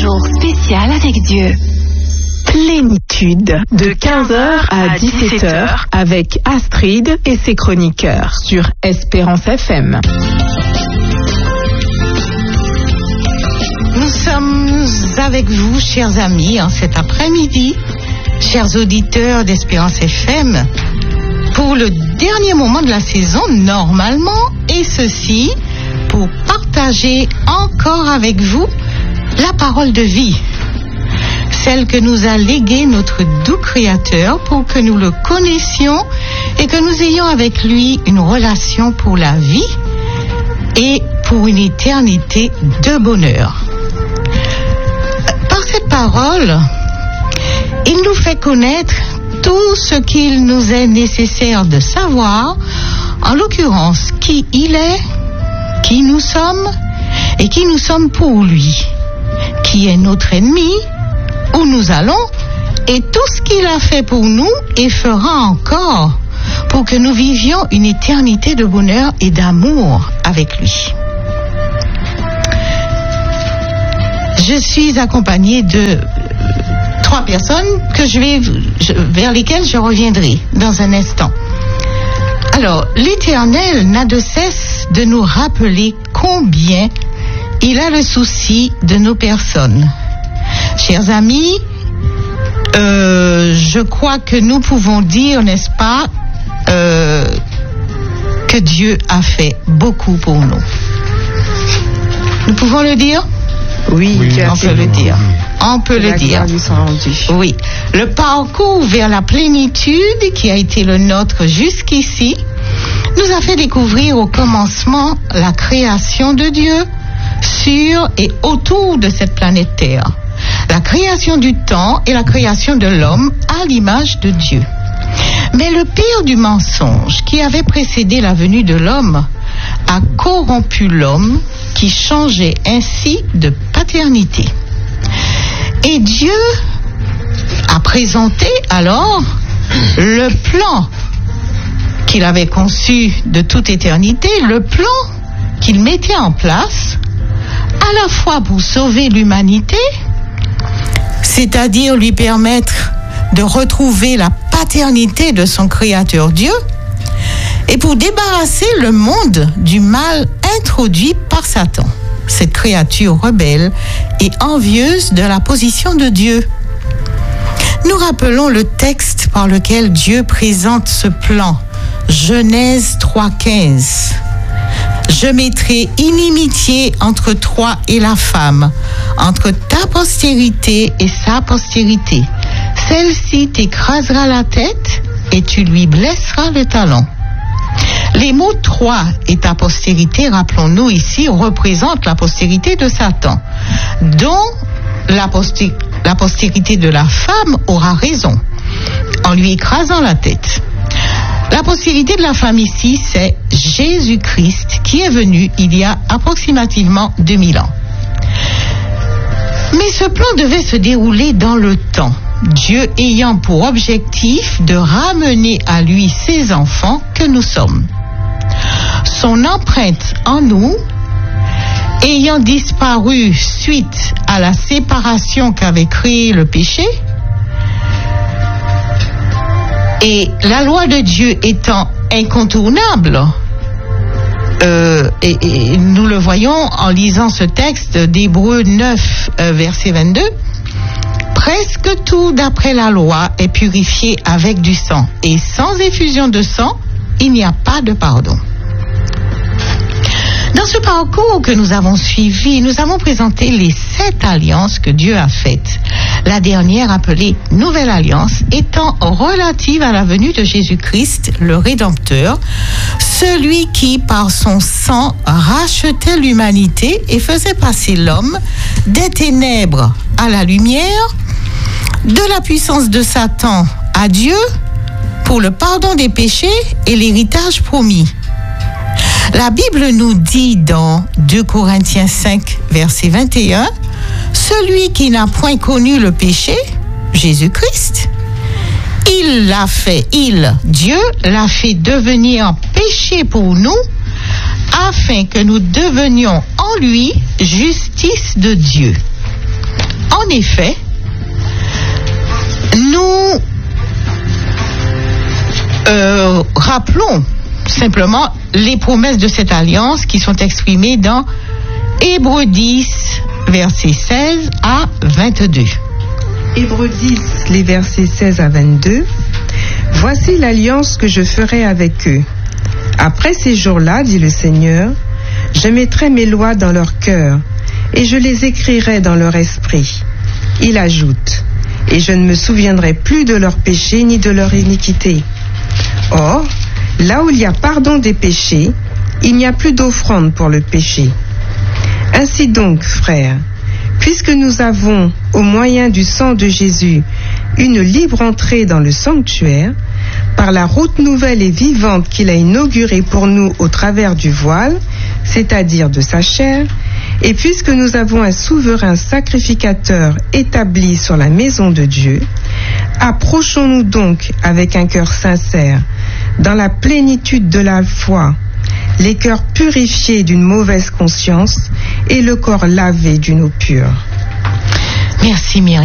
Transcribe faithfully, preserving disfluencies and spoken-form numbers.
jour spécial avec Dieu. Plénitude, de quinze heures à dix-sept heures, avec Astrid et ses chroniqueurs sur Espérance F M. Nous sommes avec vous, chers amis, en cet après-midi, chers auditeurs d'Espérance F M, pour le dernier moment de la saison, normalement, et ceci pour partager encore avec vous la parole de vie, celle que nous a léguée notre doux Créateur pour que nous le connaissions et que nous ayons avec lui une relation pour la vie et pour une éternité de bonheur. Par cette parole, il nous fait connaître tout ce qu'il nous est nécessaire de savoir, en l'occurrence qui il est, qui nous sommes et qui nous sommes pour lui, qui est notre ennemi, où nous allons et tout ce qu'il a fait pour nous et fera encore pour que nous vivions une éternité de bonheur et d'amour avec lui. Je suis accompagnée de trois personnes que je vais, je, vers lesquelles je reviendrai dans un instant. Alors, l'Éternel n'a de cesse de nous rappeler combien il a le souci de nos personnes. Chers amis, euh, je crois que nous pouvons dire, n'est-ce pas, euh, que Dieu a fait beaucoup pour nous. Nous pouvons le dire ? Oui, oui, on peut le dire. On peut le dire. Oui. Le parcours vers la plénitude qui a été le nôtre jusqu'ici nous a fait découvrir au commencement la création de Dieu sur et autour de cette planète Terre. La création du temps et la création de l'homme à l'image de Dieu. Mais le pire du mensonge qui avait précédé la venue de l'homme a corrompu l'homme qui changeait ainsi de paternité. Et Dieu a présenté alors le plan qu'il avait conçu de toute éternité, le plan qu'il mettait en place à la fois pour sauver l'humanité, c'est-à-dire lui permettre de retrouver la paternité de son Créateur Dieu, et pour débarrasser le monde du mal introduit par Satan, cette créature rebelle et envieuse de la position de Dieu. Nous rappelons le texte par lequel Dieu présente ce plan, Genèse trois quinze. Je mettrai inimitié entre toi et la femme, entre ta postérité et sa postérité. Celle-ci t'écrasera la tête et tu lui blesseras le talon. Les mots « toi » et ta postérité, rappelons-nous ici, représentent la postérité de Satan, dont la, posté- la postérité de la femme aura raison, en lui écrasant la tête. La postérité de la femme ici, c'est Jésus-Christ, qui est venu il y a approximativement deux mille ans. Mais ce plan devait se dérouler dans le temps, Dieu ayant pour objectif de ramener à lui ses enfants que nous sommes. Son empreinte en nous, ayant disparu suite à la séparation qu'avait créée le péché, et la loi de Dieu étant incontournable, euh, et, et nous le voyons en lisant ce texte d'Hébreux neuf, euh, verset vingt-deux, presque tout d'après la loi est purifié avec du sang, et sans effusion de sang, il n'y a pas de pardon. Dans ce parcours que nous avons suivi, nous avons présenté les sept alliances que Dieu a faites. La dernière, appelée Nouvelle Alliance, étant relative à la venue de Jésus-Christ, le Rédempteur, celui qui, par son sang, rachetait l'humanité et faisait passer l'homme des ténèbres à la lumière, de la puissance de Satan à Dieu, pour le pardon des péchés et l'héritage promis. La Bible nous dit dans deux Corinthiens cinq, verset vingt et un, « Celui qui n'a point connu le péché, Jésus-Christ, il l'a fait, il, Dieu, l'a fait devenir péché pour nous, afin que nous devenions en lui justice de Dieu. » En effet, nous euh, rappelons simplement les promesses de cette alliance qui sont exprimées dans Hébreux dix, versets seize à vingt-deux. Hébreux dix, les versets seize à vingt-deux. Voici l'alliance que je ferai avec eux. Après ces jours-là, dit le Seigneur, je mettrai mes lois dans leur cœur et je les écrirai dans leur esprit. Il ajoute, et je ne me souviendrai plus de leurs péchés ni de leur iniquité. Or, là où il y a pardon des péchés, il n'y a plus d'offrande pour le péché. Ainsi donc, frères, puisque nous avons, au moyen du sang de Jésus, une libre entrée dans le sanctuaire, par la route nouvelle et vivante qu'il a inaugurée pour nous au travers du voile, c'est-à-dire de sa chair, et puisque nous avons un souverain sacrificateur établi sur la maison de Dieu, approchons-nous donc avec un cœur sincère, dans la plénitude de la foi, les cœurs purifiés d'une mauvaise conscience et le corps lavé d'une eau pure. Merci Myriam.